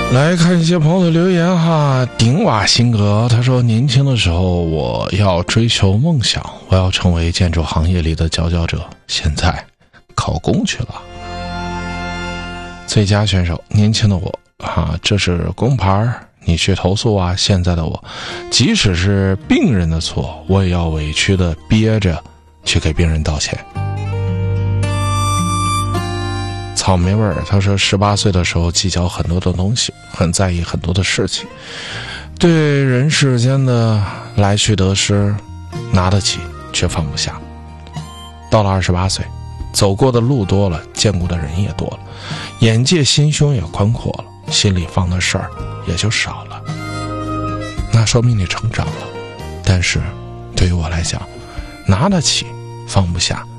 来看一些朋友的留言哈。顶瓦辛格他说，年轻的时候我要追求梦想，我要成为建筑行业里的佼佼者，现在考公去了。最佳选手，年轻的我这是公牌，你去投诉啊。现在的我，即使是病人的错，我也要委屈的憋着去给病人道歉。草莓味儿他说，18岁的时候计较很多的东西，很在意很多的事情，对人世间的来去得失拿得起却放不下。到了28岁，走过的路多了，见过的人也多了，眼界心胸也宽阔了，心里放的事儿也就少了。那说明你成长了，但是对于我来讲，拿得起放不下